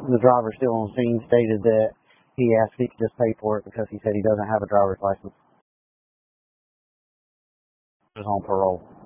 The driver still on scene stated that he asked if he could just pay for it because he said he doesn't have a driver's license. He was on parole.